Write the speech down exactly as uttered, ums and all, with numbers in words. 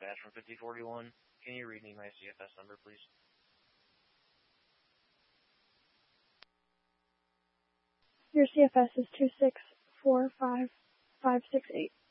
dispatch from fifty forty-one. Can you read me my C F S number, please? Your C F S is two six four five five six eight.